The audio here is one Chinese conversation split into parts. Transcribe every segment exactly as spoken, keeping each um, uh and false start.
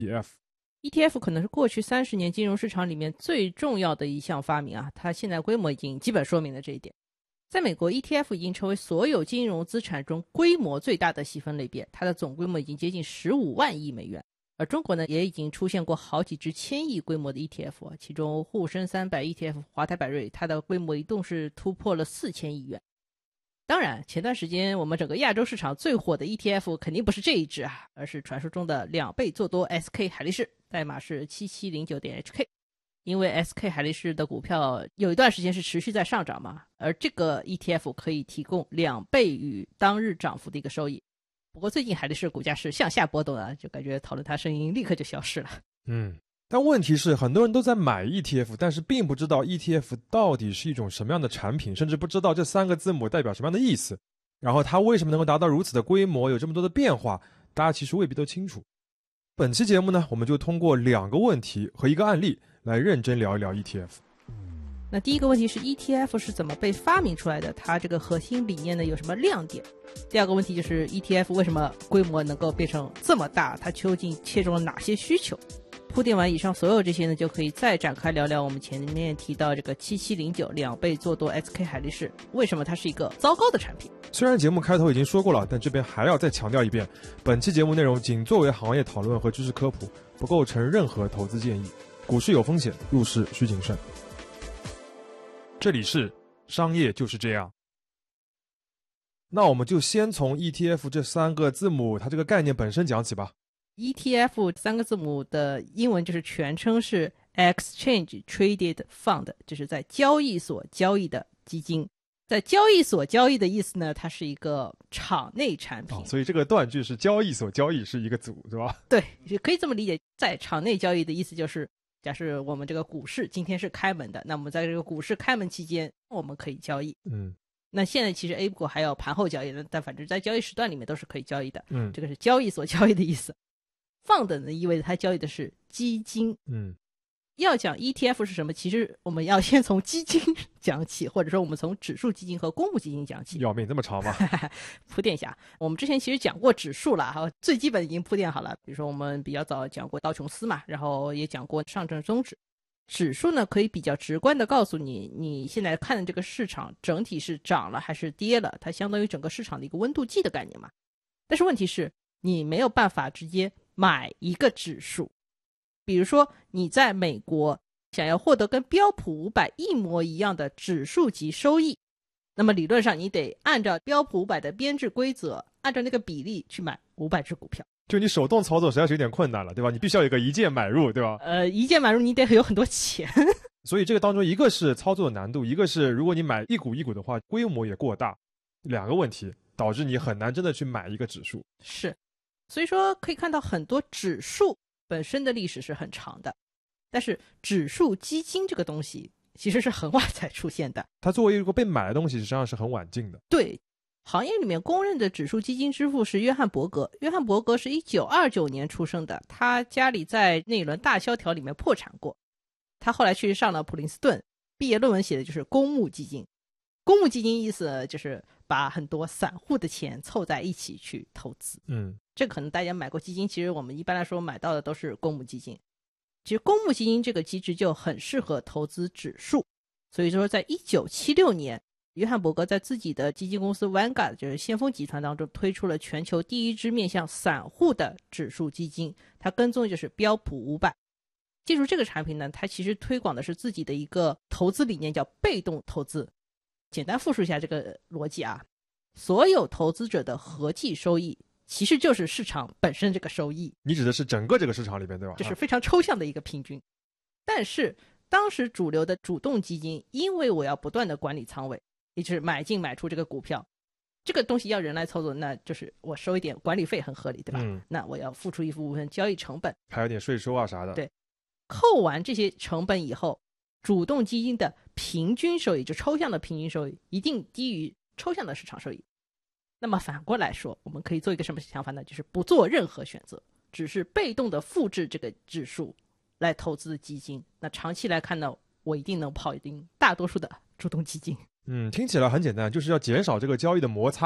E F。 E T F 可能是过去三十年金融市场里面最重要的一项发明啊，它现在规模已经基本说明了这一点。在美国 E T F 已经成为所有金融资产中规模最大的细分类别，它的总规模已经接近十五万亿美元。而中国呢，也已经出现过好几只千亿规模的 E T F， 其中沪深三百 E T F 华泰柏瑞，它的规模一度是突破了四千亿元。当然前段时间我们整个亚洲市场最火的 E T F 肯定不是这一只啊，而是传说中的两倍做多 S K 海力士，代码是 七七零九点 H K。 因为 S K 海力士的股票有一段时间是持续在上涨嘛，而这个 E T F 可以提供两倍于当日涨幅的一个收益。不过最近海力士股价是向下波动啊，就感觉讨论它声音立刻就消失了。 嗯，但问题是很多人都在买 E T F， 但是并不知道 E T F 到底是一种什么样的产品，甚至不知道这三个字母代表什么样的意思，然后它为什么能够达到如此的规模，有这么多的变化，大家其实未必都清楚。本期节目呢，我们就通过两个问题和一个案例来认真聊一聊 E T F。 那第一个问题是 E T F 是怎么被发明出来的，它这个核心理念呢有什么亮点。第二个问题就是 E T F 为什么规模能够变成这么大，它究竟切中了哪些需求。铺垫完以上所有这些呢，就可以再展开聊聊我们前面提到这个七七零九两倍做多 S K 海力士，为什么它是一个糟糕的产品。 虽然节目开头已经说过了，但这边还要再强调一遍，本期节目内容仅作为行业讨论和知识科普，不构成任何投资建议。股市有风险，入市需谨慎。这里是商业就是这样。那我们就先从 E T F 这三个字母它这个概念本身讲起吧。 E T F 三个字母的英文就是全称是 Exchange Traded Fund， 就是在交易所交易的基金。在交易所交易的意思呢，它是一个场内产品、 哦、所以这个断句是交易所交易是一个组，是吧？ 对，可以这么理解。在场内交易的意思就是假设我们这个股市今天是开门的，那么在这个股市开门期间我们可以交易。 嗯， 那现在其实 A 股还有盘后交易的，但反正在交易时段里面都是可以交易的。 嗯， 这个是交易所交易的意思。Fund呢意味着它交易的是基金。 嗯， 要讲 E T F 是什么，其实我们要先从基金讲起，或者说我们从指数基金和公募基金讲起。 要命这么长吗？ 铺垫一下，我们之前其实讲过指数了，最基本已经铺垫好了。比如说我们比较早讲过道琼斯嘛，然后也讲过上证综指。指数呢可以比较直观的告诉你你现在看的这个市场整体是涨了还是跌了，它相当于整个市场的一个温度计的概念嘛。但是问题是你没有办法直接买一个指数。比如说你在美国想要获得跟标普五百一模一样的指数级收益，那么理论上你得按照标普五百的编制规则，按照那个比例去买五百只股票。 就你手动操作实在是有点困难了，对吧？你必须要有一个一键买入，对吧？ 呃，一键买入你得有很多钱。 所以这个当中一个是操作难度，一个是如果你买一股一股的话规模也过大，两个问题导致你很难真的去买一个指数。 是，所以说可以看到很多指数本身的历史是很长的，但是指数基金这个东西其实是很晚才出现的。 它作为一个被买的东西实际上是很晚进的。 对，行业里面公认的指数基金之父是约翰伯格。约翰伯格是一九二九年出生的，他家里在那一轮大萧条里面破产过，他后来去上了普林斯顿，毕业论文写的就是公募基金。公募基金意思就是把很多散户的钱凑在一起去投资。 嗯， 这可能大家买过基金，其实我们一般来说买到的都是公募基金。其实公募基金这个机制就很适合投资指数，所以说在一九七六年约翰伯格在自己的基金公司 Vanguard 就是先锋集团当中推出了全球第一支面向散户的指数基金，它跟踪的就是标普五百。记住这个产品呢，它其实推广的是自己的一个投资理念，叫被动投资。简单复述一下这个逻辑啊，所有投资者的合计收益其实就是市场本身这个收益。 你指的是整个这个市场里边，对吧？ 这是非常抽象的一个平均。但是当时主流的主动基金，因为我要不断的管理仓位，也就是买进买出这个股票，这个东西要人来操作，那就是我收一点管理费很合理，对吧？嗯，那我要付出一部分交易成本， 还有点税收啊啥的。 对，扣完这些成本以后，主动基金的平均收益，就抽象的平均收益一定低于抽象的市场收益。那么反过来说，我们可以做一个什么想法呢？就是不做任何选择，只是被动的复制这个指数来投资基金。那长期来看呢，我一定能跑赢大多数的主动基金。 嗯，听起来很简单，就是要减少这个交易的摩擦，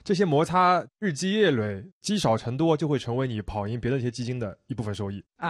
这些摩擦日积月累，积少成多，就会成为你跑赢别的一些基金的一部分收益。